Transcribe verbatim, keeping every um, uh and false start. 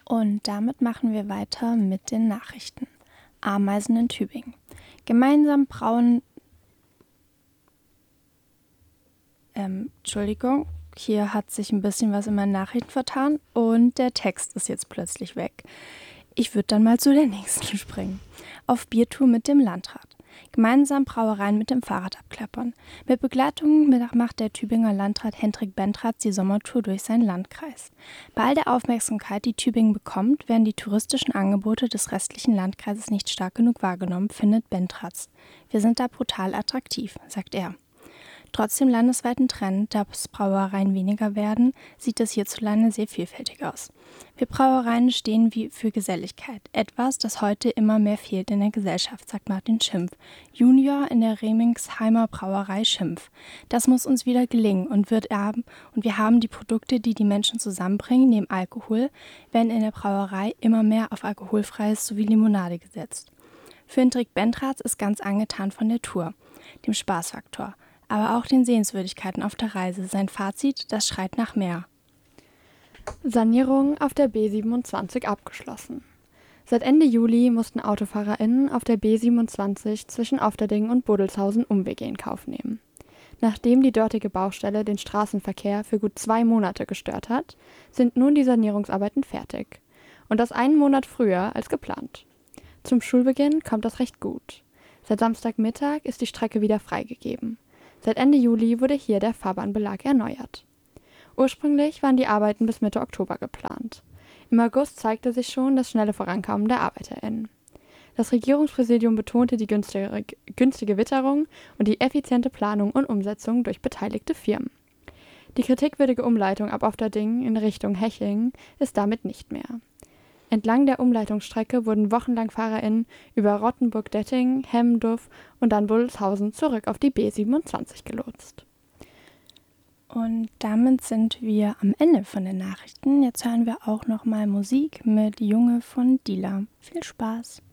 Und damit machen wir weiter mit den Nachrichten. Ameisen in Tübingen. Gemeinsam brauen... Ähm, Entschuldigung, hier hat sich ein bisschen was in meinen Nachrichten vertan und der Text ist jetzt plötzlich weg. Ich würde dann mal zu der nächsten springen. Auf Biertour mit dem Landrat. Gemeinsam Brauereien mit dem Fahrrad abklappern. Mit Begleitung macht der Tübinger Landrat Hendrik Bentratz die Sommertour durch seinen Landkreis. Bei all der Aufmerksamkeit, die Tübingen bekommt, werden die touristischen Angebote des restlichen Landkreises nicht stark genug wahrgenommen, findet Bentratz. Wir sind da brutal attraktiv, sagt er. Trotz dem landesweiten Trend, dass Brauereien weniger werden, sieht es hierzulande sehr vielfältig aus. Wir Brauereien stehen wie für Geselligkeit, etwas, das heute immer mehr fehlt in der Gesellschaft, sagt Martin Schimpf, Junior in der Remingsheimer Brauerei Schimpf. Das muss uns wieder gelingen und, wird haben, und wir haben die Produkte, die die Menschen zusammenbringen, neben Alkohol, werden in der Brauerei immer mehr auf alkoholfreies sowie Limonade gesetzt. Für Hendrik Bentratz ist ganz angetan von der Tour, dem Spaßfaktor, aber auch den Sehenswürdigkeiten auf der Reise. Sein Fazit, das schreit nach mehr. Sanierung auf der B siebenundzwanzig abgeschlossen. Seit Ende Juli mussten AutofahrerInnen auf der B siebenundzwanzig zwischen Ofterdingen und Budelshausen Umwege in Kauf nehmen. Nachdem die dortige Baustelle den Straßenverkehr für gut zwei Monate gestört hat, sind nun die Sanierungsarbeiten fertig. Und das einen Monat früher als geplant. Zum Schulbeginn kommt das recht gut. Seit Samstagmittag ist die Strecke wieder freigegeben. Seit Ende Juli wurde hier der Fahrbahnbelag erneuert. Ursprünglich waren die Arbeiten bis Mitte Oktober geplant. Im August zeigte sich schon das schnelle Vorankommen der ArbeiterInnen. Das Regierungspräsidium betonte die günstige, günstige Witterung und die effiziente Planung und Umsetzung durch beteiligte Firmen. Die kritikwürdige Umleitung ab Ofterdingen in Richtung Hechingen ist damit nicht mehr. Entlang der Umleitungsstrecke wurden wochenlang FahrerInnen über Rottenburg-Detting, Hemmenduff und dann Budelshausen zurück auf die B siebenundzwanzig gelotst. Und damit sind wir am Ende von den Nachrichten. Jetzt hören wir auch noch mal Musik mit Junge von Dila. Viel Spaß!